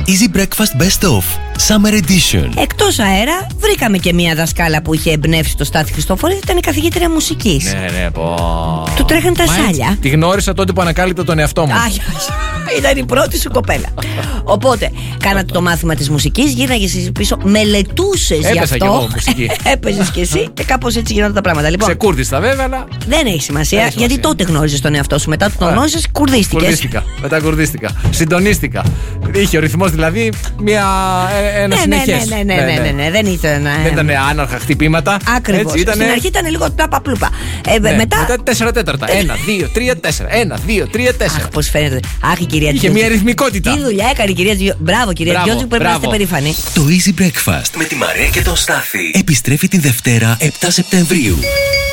Easy Breakfast Best Of Summer Edition. Εκτός αέρα, βρήκαμε και μία δασκάλα που είχε εμπνεύσει το Στάθη Χριστόφορη. Ήταν η καθηγήτρια μουσικής. Ναι, Του τρέχαν τα σάλια. Τη γνώρισα τότε που ανακάλυπτα τον εαυτό μου. Ήταν η πρώτη σου κοπέλα. Οπότε, κάνατε το μάθημα της μουσικής, γύρναγες πίσω, μελετούσες γι' αυτό. Κι εγώ μουσική. Έπαιζες κι εσύ και κάπως έτσι γινόταν τα πράγματα. Λοιπόν, ξεκούρδιστα βέβαια, αλλά. δεν έχει σημασία, γιατί τότε γνώριζες τον εαυτό σου. Μετά που τον γνώρισες, κουρδίστηκες. Μετά κουρδίστηκα. Συντονίστηκα. Είχε ο ρυθμός δηλαδή ένα συνεχές. Ναι. Δεν ήταν άναρχα χτυπήματα. Ακριβώς. Στην αρχή ήταν λίγο πλούπα. Μετά 4 τέταρτα. 1, 2, 3, 4. 1, 2, 3, 4. Αχ, πώς φαίνεται. Αχ, η κυρία Είχε μια ρυθμικότητα. Τι δουλειά έκανε η κυρία Τζιό. Μπράβο, κυρία Τζιό, πρέπει να είστε περήφανοι. Το Easy Breakfast με τη Μαρία και τον Στάθη επιστρέφει την Δευτέρα 7 Σεπτεμβρίου.